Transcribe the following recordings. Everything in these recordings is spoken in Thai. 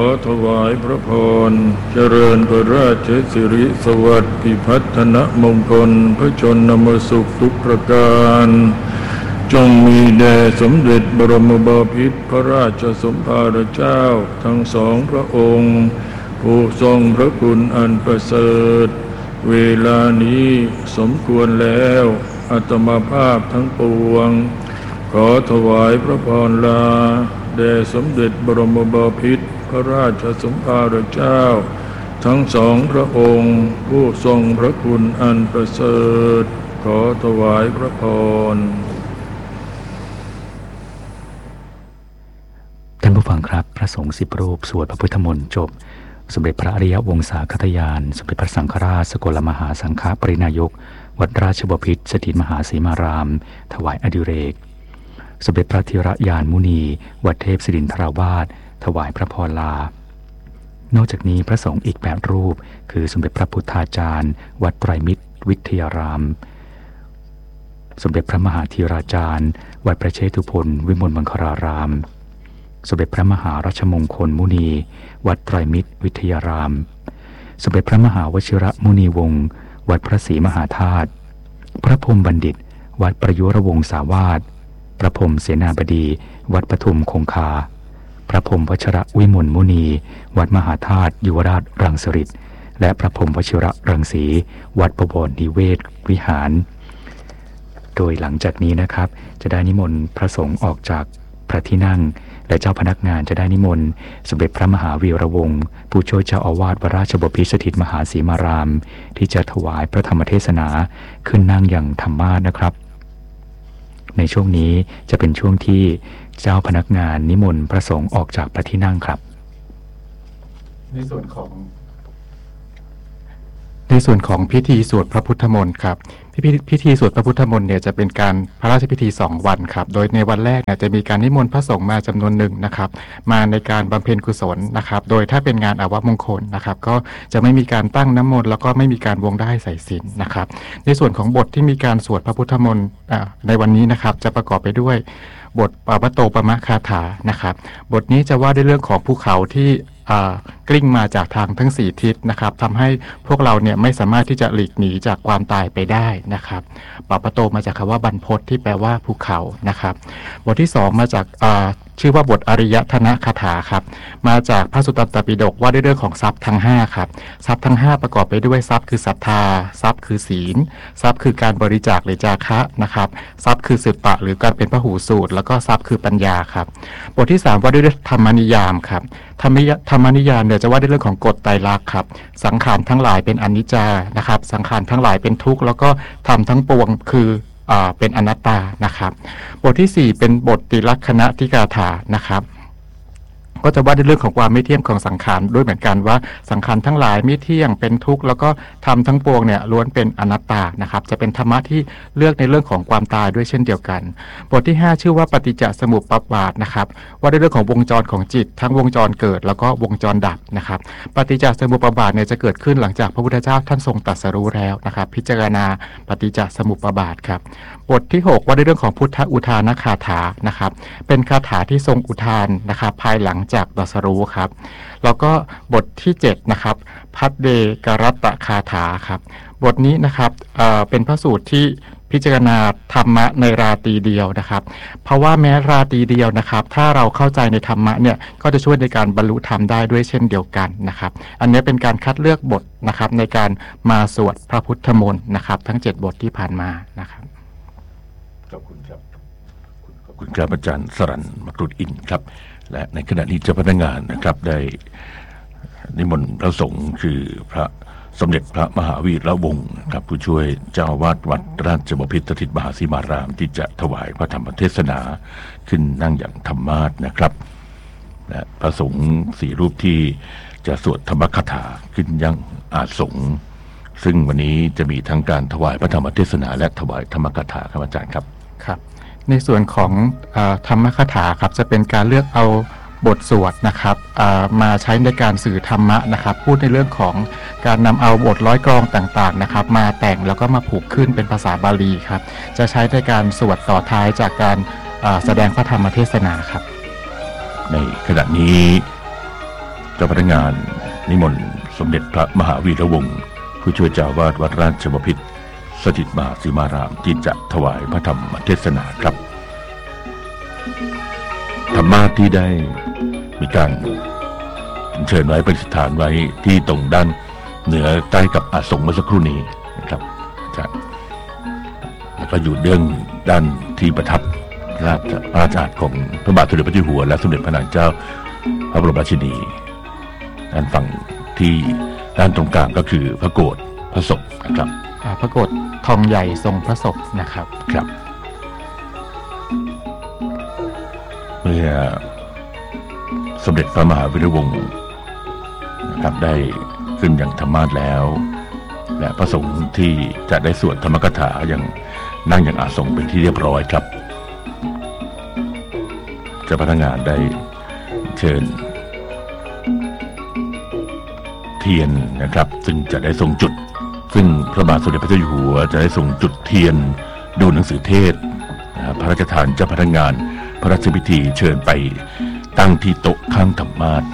ถวายพระพรเจริญพระราชสิริสวัสดิ์พิพัฒนมงคลพระชนมสุขทุกประการจงมีแด่สมเด็จบรมบพิตรพระราชสมภารเจ้าทั้งสองพระองค์ผู้ทรงพระคุณอันประเสริฐเวลานี้สมควรแล้วอาตมาภาพทั้งปวงขอถวายพระพรลาแด่สมเด็จบรมบพิตรพระราชสมภารเจ้าทั้งสองพระองค์ผู้ทรงพระคุณอันประเสริฐขอถวายพระพรท่านผู้ฟังครับพระสงฆ์10 รูปสวดพระพุทธมนต์จบสมเด็จพระอริยวงศาคตยานสมเด็จพระสังฆราชสกลมหาสังฆปรินายกวัดราชบพิตรสถิตมหาสีมารามถวายอดิเรกสมเด็จพระธีรยานมุนีวัดเทพศิรินทราวาสถวายพระพรลานอกจากนี้พระสงฆ์อีก8 รูปคือสมเด็จพระพุทธาจารย์วัดไตรมิตรวิทยารามสมเด็จพระมหาธีราจารย์วัดพระเชตุพนวิมลมังคลารามสมเด็จพระมหารัชมงคลมุนีวัดไตรมิตรวิทยารามสมเด็จพระมหาวชิระมุนีวงศ์วัดพระศรีมหาธาตุพระพรหมบัณฑิตวัดประยุรวงศาวาสพระพรหมเสนาบดีวัดปทุมคงคาพระพรหมวชิระวิมลมุนีวัดมหาธาตุยุวราชรังสฤษฎ์และพระพรหมวชิระรังสีวัดบวรนิเวศวิหารโดยหลังจากนี้นะครับจะได้นิมนต์พระสงฆ์ออกจากพระที่นั่งและเจ้าพนักงานจะได้นิมนต์สมเด็จพระมหาวีระวงศ์ผู้ช่วยเจ้าอาวาสวัดราชบพิตรสถิตมหาสีมารามที่จะถวายพระธรรมเทศนาขึ้นนั่งอย่างธรรมาสนะครับในช่วงนี้จะเป็นช่วงที่เจ้าพนักงานนิมนต์พระสงฆ์ออกจากพระที่นั่งครับในส่วนของพิธีสวดพระพุทธมนต์ครับพิธีสวดพระพุทธมนต์เนี่ยจะเป็นการพระราชพิธี2 วันครับโดยในวันแรกเนี่ยจะมีการนิมนต์พระสงฆ์มาจำนวนหนึ่งนะครับมาในการบำเพ็ญกุศลนะครับโดยถ้าเป็นงานอาวมงคลนะครับก็จะไม่มีการตั้งน้ำมนต์แล้วก็ไม่มีการวงได้ใส่ศีลนะครับในส่วนของบทที่มีการสวดพระพุทธมนต์ในวันนี้นะครับจะประกอบไปด้วยบทปาปโตปมะคาถานะครับบทนี้จะว่าด้วยเรื่องของภูเขาที่กลิ้งมาจากทางทั้ง4 ทิศนะครับทำให้พวกเราเนี่ยไม่สามารถที่จะหลีกหนีจากความตายไปได้นะครับปาปโตมาจากคำว่าบรรพตที่แปลว่าภูเขานะครับบทที่2มาจากชื่อว่าบทอริยธนคาถาครับมาจากพระสุตตันตปิฎกว่าด้วยเรื่องของทรัพย์ทั้ง5ครับทรัพย์ทั้ง5ประกอบไปด้วยทรัพย์คือศรัทธาทรัพย์คือศีลทรัพย์คือการบริจาคหรือจาคะนะครับทรัพย์คือสืบปะหรือการเป็นพหูสูตรแล้วก็ทรัพย์คือปัญญาครับบทที่3ว่าด้วยธรรมนิยามครับธรรมนิยามเนี่ยจะว่าด้วยเรื่องของกฎไตรลักษณ์ครับสังขารทั้งหลายเป็นอนิจจานะครับสังขารทั้งหลายเป็นทุกข์แล้วก็ธรรมทั้งปวงคือเป็นอนัตตานะครับบทที่4เป็นบทติลักขณทิกาถานะครับก็จะว่าในเรื่องของความไม่เที่ยงของสังขารด้วยเหมือนกันว่าสังขารทั้งหลายไม่เที่ยงเป็นทุกข์แล้วก็ธรรมทั้งปวงเนี่ยล้วนเป็นอนัตตานะครับจะเป็นธรรมะที่เลือกในเรื่องของความตายด้วยเช่นเดียวกันบทที่5ชื่อว่าปฏิจจสมุปบาทนะครับว่าในเรื่องของวงจรของจิตทั้งวงจรเกิดแล้วก็วงจรดับนะครับปฏิจจสมุปบาทเนี่ยจะเกิดขึ้นหลังจากพระพุทธเจ้าท่านทรงตรัสรู้แล้วนะครับพิจารณาปฏิจจสมุปบาทครับบทที่6ว่าในเรื่องของพุทธอุทานคาถานะครับเป็นคาถาที่ทรงอุทานนะครับภายหลังจากตรัสรู้ครับแล้วก็บทที่7นะครับพัดเดกรัตตคาถาครับบทนี้นะครับเป็นพระสูตรที่พิจารณาธรรมะในราตรีเดียวนะครับเพราะว่าแม้ราตรีเดียวนะครับถ้าเราเข้าใจในธรรมะเนี่ยก็จะช่วยในการบรรลุธรรมได้ด้วยเช่นเดียวกันนะครับอันนี้เป็นการคัดเลือกบทนะครับในการมาสวดพระพุทธมนต์นะครับทั้ง7 บทที่ผ่านมานะครับขอบคุณครับขอบคุณครับอาจารย์สรัญมกรุฑอินทร์ครับและในขณะนี้เจ้าพนักงานนะครับได้นิมนต์พระสงฆ์คือพระสมเด็จพระมหาวีระวงศ์ครับผู้ช่วยเจ้าอาวาสวัดราชบพิตรสถิตมหาสีมารามที่จะถวายพระธรรมเทศนาขึ้นนั่งอย่างธรรมาสนะครับและพระสงฆ์4 รูปที่จะสวดธรรมคาถาขึ้นยังอาสงฆ์ซึ่งวันนี้จะมีทั้งการถวายพระธรรมเทศนาและถวายธรรมคาถาครับอาจารย์ครับครับในส่วนของธรรมคาถาครับจะเป็นการเลือกเอาบทสวดนะครับมาใช้ในการสื่อธรรมะนะครับพูดในเรื่องของการนำเอาบทร้อยกลองต่างๆนะครับมาแต่งแล้วก็มาผูกขึ้นเป็นภาษาบาลีครับจะใช้ในการสวดต่อท้ายจากการแสดงพระธรรมเทศนาครับในขณะนี้เจ้าพนักงานนิมนต์สมเด็จพระมหาวีระวงศ์ผู้ช่วยเจ้าวาดวัดราชบพิตรสถิตมหาสีมารามที่จะถวายพระธรรมเทศนาครับธรรมาสที่ได้มีการเชิญไว้ประดิษฐานไว้ที่ตรงด้านเหนือใกล้กับอาสงฆ์เมื่อสักครู่นี้นะครับแล้วก็อยู่เบื้องด้านที่ประทับพระราชอาณาของพระบาทสมเด็จพระเจ้าอยู่หัวและสมเด็จพระนางเจ้าพระบรมราชินีด้านฝั่งที่ด้านตรงกลางก็คือพระโกฐพระศพนะครับพระโกฐทองใหญ่ทรงพระศพนะครับครับเมื่อสมเด็จพระมหาวีระวงศ์นะครับได้ขึ้นอย่างธรรมาสแล้วและพระสงฆ์ที่จะได้สวดธรรมกถาอย่างนั่งอย่างอาสงฆ์เป็นที่เรียบร้อยครับเจ้าพนักงานได้เชิญเทียนนะครับซึ่งจะได้ทรงจุดซึ่งพระบาทสมเด็จพระเจ้าอยู่หัวจะได้ทรงจุดเทียนดูหนังสือเทศพระราชทานเจ้าพนักงานพระราชพิธีเชิญไปตั้งที่โต๊ะข้างธรรมาส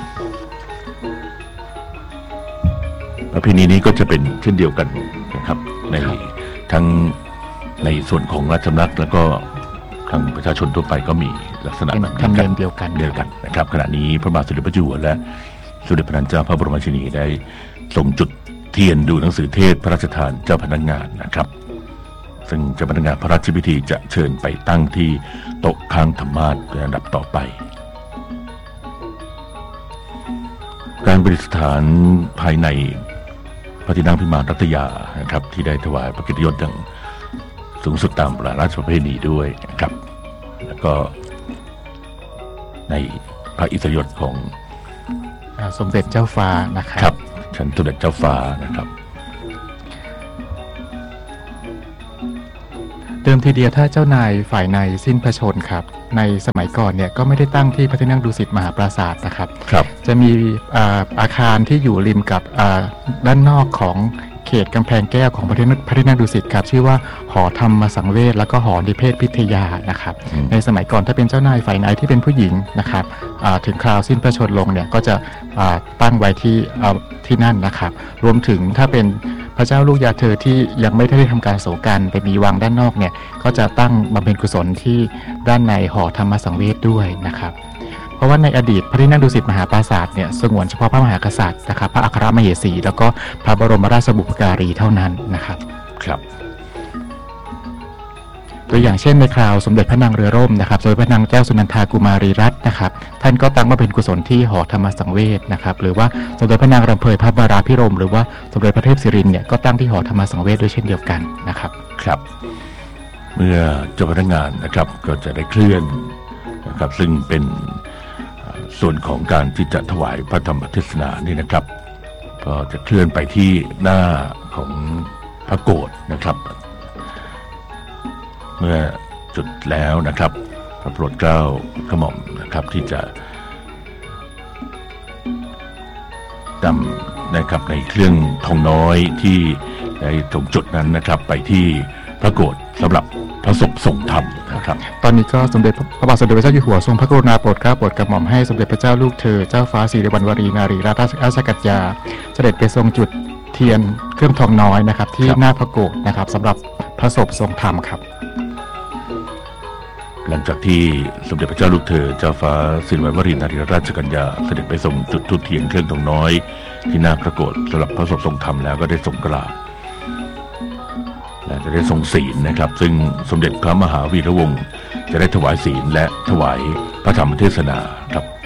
ประเพณีนี้ก็จะเป็นเช่นเดียวกันนะครับในทั้งในส่วนของราชสำนักแล้วก็ทางประชาชนทั่วไปก็มีลักษณะแบบเดียวกันนะครับขณะนี้พระบาทสมเด็จพระเจ้าอยู่หัวและสมเด็จพระนางเจ้าพระบรมราชินีได้ทรงจุดเทียนดูหนังสือเทศพระราชทานเจ้าพนักงานนะครับซึ่งเจ้าพนักงานพระราชพิธีจะเชิญไปตั้งที่โต๊ะข้างธรรมาสในลำดับต่อไปการประดิษฐานภายในพระที่นั่งพิมานรัตยานะครับที่ได้ถวายพระเกียรติยศอย่างสูงสุดตามราชประเพณีด้วยนะครับแล้วก็ในพระอิสริยยศของสมเด็จเจ้าฟ้านะครับชั้นสมเด็จเจ้าฟ้านะครับเดิมทีเดียวถ้าเจ้านายฝ่ายในสิ้นพระชนครับในสมัยก่อนเนี่ยก็ไม่ได้ตั้งที่พระที่นั่งดุสิตมหาปราสาทนะครับจะมีอาคารที่อยู่ริมกับด้านนอกของเขตกำแพงแก้วของพระที่นั่งดุสิตครับชื่อว่าหอธรรมสังเวชแล้วก็หอนิเพศพิทยานะครับในสมัยก่อนถ้าเป็นเจ้านายฝ่ายในที่เป็นผู้หญิงนะครับถึงคราวสิ้นพระชนลงเนี่ยก็จะตั้งไว้ที่นั่นนะครับรวมถึงถ้าเป็นพระเจ้าลูกยาเธอที่ยังไม่ได้ทำการโศกไปมีวังด้านนอกเนี่ยก็จะตั้งบำเพ็ญกุศลที่ด้านในหอธรรมสังเวชด้วยนะครับเพราะว่าในอดีตพระที่นั่งดุสิตมหาปราสาทเนี่ยสงวนเฉพาะพระมหากษัตริย์นะครับพระอัครมเหสีแล้วก็พระบรมราชบุพการีเท่านั้นนะครับตัวอย่างเช่นในคราวสมเด็จพระนางเรือร่มนะครับสมเด็จพระนางเจ้าสุนันทากุมารีรัตน์นะครับท่านก็ตั้งมาเป็นกุศลที่หอธรรมสังเวชนะครับหรือว่าสมเด็จพระนางรำเพยพระบาราภิรมย์หรือว่าสมเด็จพระเทพศิรินทร์เนี่ยก็ตั้งที่หอธรรมสังเวชด้วยเช่นเดียวกันนะครับเมื่อเจ้าพนักงานนะครับก็จะได้เคลื่อนนะครับซึ่งเป็นส่วนของการที่จะถวายพระธรรมเทศนานี่นะครับก็จะเคลื่อนไปที่หน้าของพระโกฐนะครับเมื่อจุดแล้วนะครับพระโปรดเกล้ากระหม่อมนะครับที่จะนำนะครับในเครื่องทองน้อยที่ในตรงจุดนั้นนะครับไปที่พระโกฐสำหรับพระศพทรงธรรมนะครับตอนนี้ก็สมเด็จพระบาทสมเด็จพระเจ้าอยู่หัวทรงพระกรุณาโปรดเกล้าโปรดกระหม่อมให้สมเด็จพระเจ้าลูกเธอเจ้าฟ้าสิริวัณวรีนารีราชกัญญาเสด็จไปทรงจุดเทียนเครื่องทองน้อยนะครับที่หน้าพระโกฐนะครับสำหรับพระศพทรงธรรมครับหลังจากที่สมเด็จพระเจ้าลูกเธอเจ้าฟ้าสิริวัณวรีนารีราชกัญญาเสด็จไปทรงจุดธูปเทียนเครื่องทองน้อยที่หน้าพระโกฐสำหรับพระศพทรงธรรมแล้วก็ได้ทรงกราบและจะได้ทรงศีลนะครับซึ่งสมเด็จพระมหาวีระวงศ์จะได้ถวายศีลและถวายพระธรรมเทศนาครับ